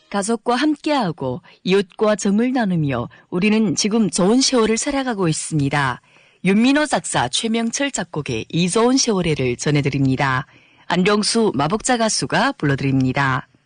가족과 함께하고 이웃과 정을 나누며 우리는 지금 좋은 세월을 살아가고 있습니다. 윤민호 작사, 최명철 작곡의 이 좋은 세월에를 전해드립니다. 안령수 마복자 가수가 불러드립니다.